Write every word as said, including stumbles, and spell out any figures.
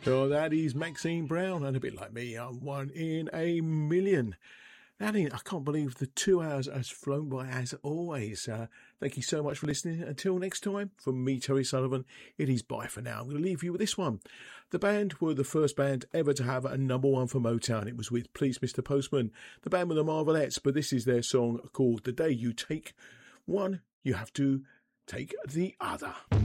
Oh, that is Maxine Brown, and a bit like me, I'm one in a million. That ain't, I can't believe the two hours has flown by as always. Uh, thank you so much for listening. Until next time, from me, Terry Sullivan, it is bye for now. I'm going to leave you with this one. The band were the first band ever to have a number one for Motown. It was with Please Mister Postman. The band were the Marvelettes, but this is their song called The Day You Take One, You Have to Take the Other.